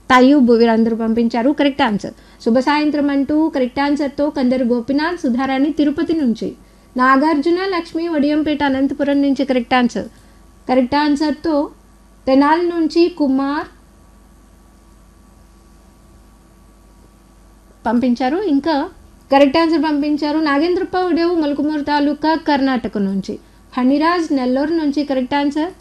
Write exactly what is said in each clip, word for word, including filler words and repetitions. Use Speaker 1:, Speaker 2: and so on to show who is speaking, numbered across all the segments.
Speaker 1: తయూబ్ వీరందరూ పంపించారు correct answer. శుభ సాయంత్రం అంటూ కరెక్ట్ ఆన్సర్తో కందరు గోపినాథ్ సుధారాణి తిరుపతి నుంచి. నాగార్జున లక్ష్మి వడియంపేట అనంతపురం నుంచి కరెక్ట్ ఆన్సర్. కరెక్ట్ ఆన్సర్తో తెనాలి నుంచి కుమార్ పంపించారు. ఇంకా కరెక్ట్ ఆన్సర్ పంపించారు నాగేంద్రప్ప ఉడేవు మల్కుమూరు తాలూకా కర్ణాటక నుంచి. ఫణిరాజ్ నెల్లూరు నుంచి కరెక్ట్ ఆన్సర్.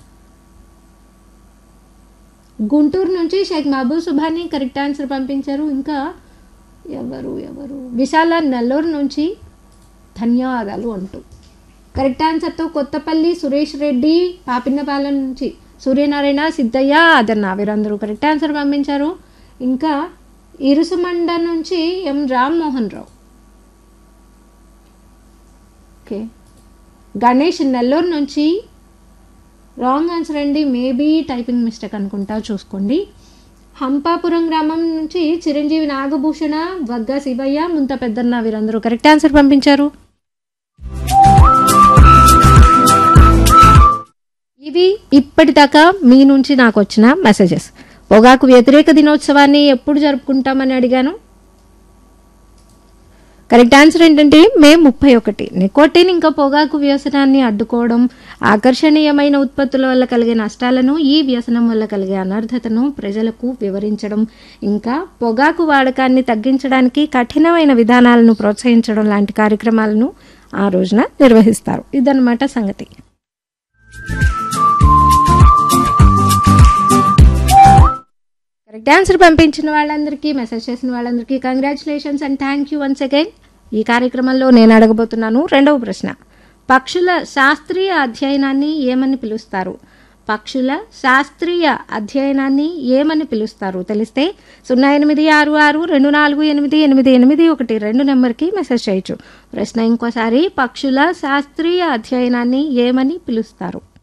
Speaker 1: గుంటూరు నుంచి షేక్ మహబూబ్ సుభాని కరెక్ట్ ఆన్సర్ పంపించారు. ఇంకా ఎవరు ఎవరు విశాల నెల్లూరు నుంచి ధన్యవాదాలు అంటూ కరెక్ట్ ఆన్సర్తో కొత్తపల్లి సురేష్ రెడ్డి పాపిన్నపాలెం నుంచి. సూర్యనారాయణ సిద్ధయ్య అదన్న వీరందరూ కరెక్ట్ ఆన్సర్ పంపించారు. ఇంకా ఇరుసుమండ నుంచి ఎం రామ్మోహన్ రావు. ఓకే గణేష్ నెల్లూరు నుంచి రాంగ్ ఆన్సర్ అండి, మేబీ టైపింగ్ మిస్టేక్ అనుకుంటా, చూసుకోండి. హంపాపురం గ్రామం నుంచి చిరంజీవి నాగభూషణ వగ్గ శివయ్య ముంత పెద్దన్న వీరందరూ కరెక్ట్ ఆన్సర్ పంపించారు. ఇవి ఇప్పటిదాకా మీ నుంచి నాకు వచ్చిన మెసేజెస్. పొగాకు వ్యతిరేక దినోత్సవాన్ని ఎప్పుడు జరుపుకుంటామని అడిగాను. కరెక్ట్ ఆన్సర్ ఏంటంటే మే ముప్పై ఒకటి. నికోటిన్ ఇంకా పొగాకు వ్యసనాన్ని అడ్డుకోవడం, ఆకర్షణీయమైన ఉత్పత్తుల వల్ల కలిగే నష్టాలను, ఈ వ్యసనం వల్ల కలిగే అనర్హతను ప్రజలకు వివరించడం, ఇంకా పొగాకు వాడకాన్ని తగ్గించడానికి కఠినమైన విధానాలను ప్రోత్సహించడం లాంటి కార్యక్రమాలను ఆ రోజున నిర్వహిస్తారు. ఇదన్నమాట సంగతి. కరెక్ట్ ఆన్సర్ పంపించిన వాళ్ళందరికీ, మెసేజ్ చేసిన వాళ్ళందరికీ congratulations and thank you once again. ఈ కార్యక్రమంలో నేను అడగబోతున్నాను రెండవ ప్రశ్న. పక్షుల శాస్త్రీయ అధ్యయనాన్ని ఏమని పిలుస్తారు? పక్షుల శాస్త్రీయ అధ్యయనాన్ని ఏమని పిలుస్తారు? తెలిస్తే సున్నా ఎనిమిది ఆరు ఆరు రెండు నాలుగు ఎనిమిది ఎనిమిది ఎనిమిది ఒకటి రెండు నెంబర్కి మెసేజ్ చేయొచ్చు. ప్రశ్న ఇంకోసారి, పక్షుల శాస్త్రీయ అధ్యయనాన్ని ఏమని పిలుస్తారు?